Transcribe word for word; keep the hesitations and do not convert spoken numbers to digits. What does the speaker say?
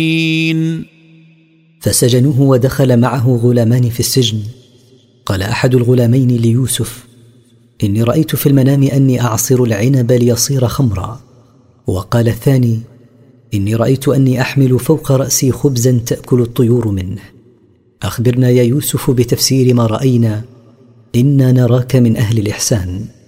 فسجنوه ودخل معه غلامان في السجن. قال أحد الغلامين ليوسف: إني رأيت في المنام أني أعصر العنب ليصير خمرا. وقال الثاني: إني رأيت أني أحمل فوق رأسي خبزا تأكل الطيور منه. أخبرنا يا يوسف بتفسير ما رأينا، إنا نراك من أهل الإحسان.